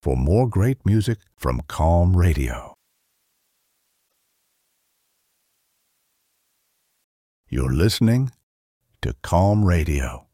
for more great music from Calm Radio. You're listening to Calm Radio.